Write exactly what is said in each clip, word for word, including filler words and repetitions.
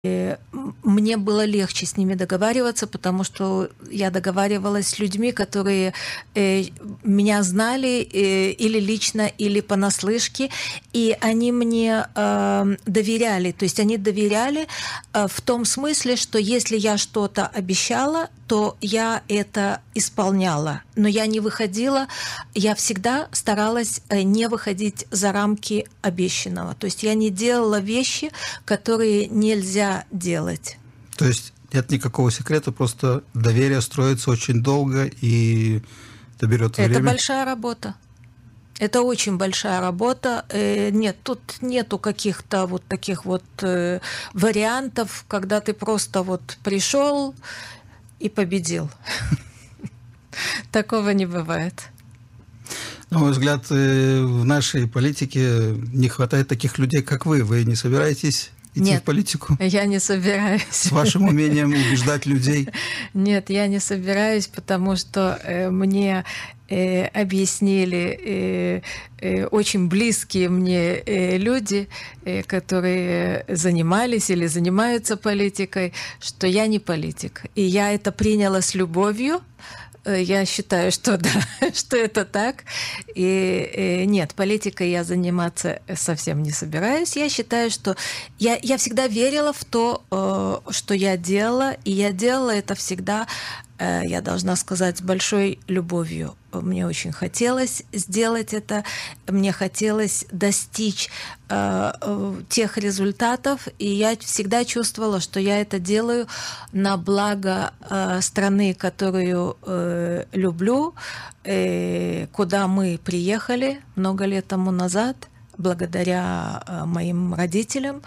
мне было легче с ними договариваться, потому что я договаривалась с людьми, которые э, меня знали э, или лично, или понаслышке, и они мне э, доверяли. То есть они доверяли э, в том смысле, что если я что-то обещала, то я это исполняла. Но я не выходила, я всегда старалась не выходить за рамки обещанного. То есть я не делала вещи, которые нельзя делать. То есть нет никакого секрета, просто доверие строится очень долго, и это берет время? Это большая работа. Это очень большая работа. Нет, тут нету каких-то вот таких вот вариантов, когда ты просто вот пришел и победил. Такого не бывает. На мой взгляд, в нашей политике не хватает таких людей, как вы. Вы не собираетесь идти Нет, в политику? Я не собираюсь. С вашим умением убеждать людей? Нет, я не собираюсь, потому что э, мне э, объяснили э, э, очень близкие мне э, люди, э, которые занимались или занимаются политикой, что я не политик. И я это приняла с любовью. Я считаю, что да, что это так. И, и нет, политикой я заниматься совсем не собираюсь. Я считаю, что я, я всегда верила в то, что я делала, и я делала это всегда, я должна сказать, с большой любовью. Мне очень хотелось сделать это, мне хотелось достичь э, тех результатов, и я всегда чувствовала, что я это делаю на благо э, страны, которую э, люблю, э, куда мы приехали много лет тому назад, благодаря э, моим родителям.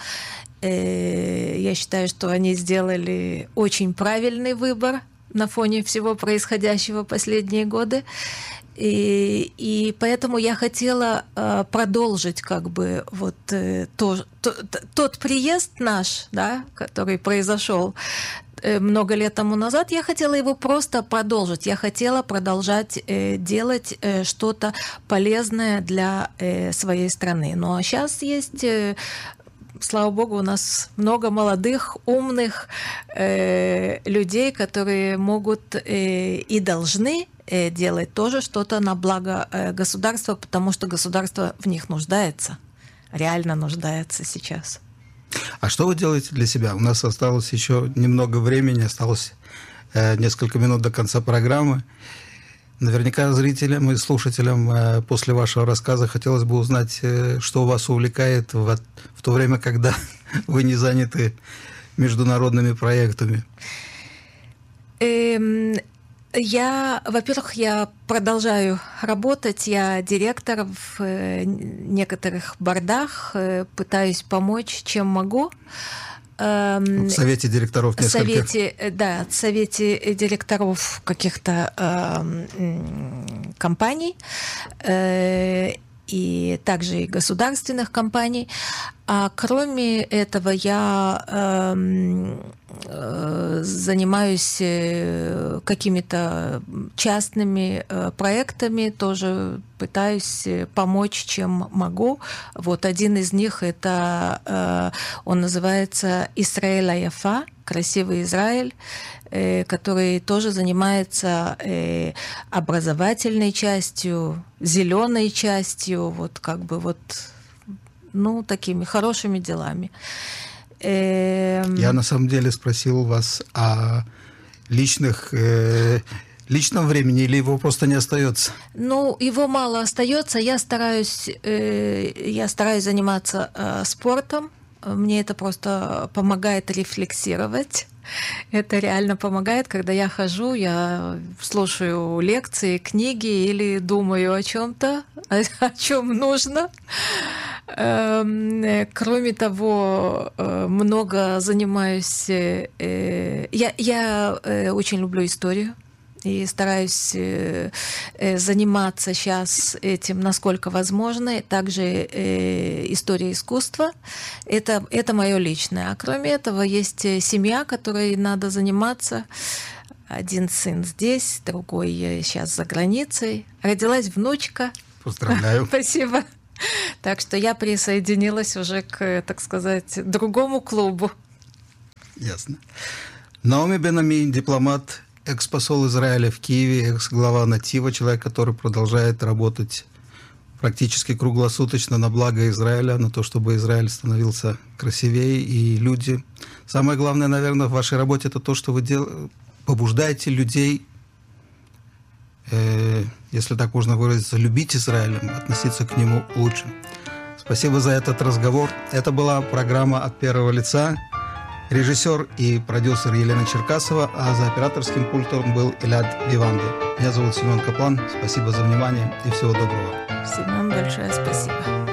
Э, я считаю, что они сделали очень правильный выбор на фоне всего происходящего последние годы. И, и поэтому я хотела э, продолжить как бы вот э, то, то, тот приезд наш, да, который произошел э, много лет тому назад, я хотела его просто продолжить. Я хотела продолжать э, делать э, что-то полезное для э, своей страны. Ну а сейчас есть... Э, Слава богу, у нас много молодых, умных э, людей, которые могут э, и должны э, делать тоже что-то на благо э, государства, потому что государство в них нуждается, реально нуждается сейчас. А что вы делаете для себя? У нас осталось еще немного времени, осталось э, несколько минут до конца программы. Наверняка зрителям и слушателям после вашего рассказа хотелось бы узнать, что вас увлекает в, в то время, когда вы не заняты международными проектами. Эм, я, во-первых, я продолжаю работать. Я директор в некоторых бордах, пытаюсь помочь, чем могу. В совете директоров несколько. Совете, да, в совете директоров каких-то э, компаний э, и также и государственных компаний. А кроме этого я э, э, занимаюсь какими-то частными э, проектами, тоже пытаюсь помочь, чем могу. Вот один из них это э, он называется «Исраэль Аяфа», «Красивый Израиль», э, который тоже занимается э, образовательной частью, зеленой частью, вот как бы вот, ну, такими хорошими делами. Э, Я на самом деле спросил вас о личных э, личном времени, или его просто не остается? Ну, его мало остается. Я стараюсь, э, я стараюсь заниматься э, спортом. Мне это просто помогает рефлексировать. Это реально помогает, когда я хожу, я слушаю лекции, книги или думаю о чем-то, о, о чем нужно. Кроме того, много занимаюсь. Я, я очень люблю историю. И стараюсь заниматься сейчас этим, насколько возможно. Также история искусства. Это, это мое личное. А кроме этого, есть семья, которой надо заниматься. Один сын здесь, другой сейчас за границей. Родилась внучка. Поздравляю. Спасибо. Так что я присоединилась уже к, так сказать, другому клубу. Ясно. Наоми Бен-Амми, дипломат, экс-посол Израиля в Киеве, экс-глава Натива, человек, который продолжает работать практически круглосуточно на благо Израиля, на то, чтобы Израиль становился красивее, и люди... Самое главное, наверное, в вашей работе это то, что вы дел... побуждаете людей, э, если так можно выразиться, любить Израиль, относиться к нему лучше. Спасибо за этот разговор. Это была программа «От первого лица». Режиссер и продюсер Елена Черкасова, а за операторским пультом был Элад Виванди. Меня зовут Семен Каплан. Спасибо за внимание и всего доброго. Семен, большое спасибо.